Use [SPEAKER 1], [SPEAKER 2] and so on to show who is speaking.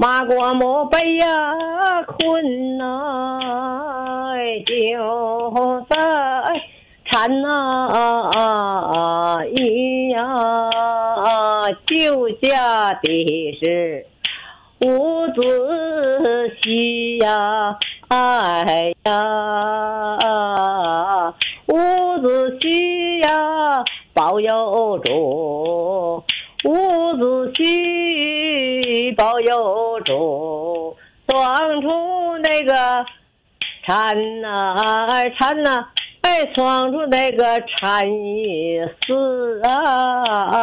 [SPEAKER 1] 马过莫悲呀困呐，就在缠呐一呀，救家的是伍子胥呀，哎呀，伍子胥呀保佑主，伍子胥保佑主，闯出那个禅呐禅呐，闯出那个禅意寺啊。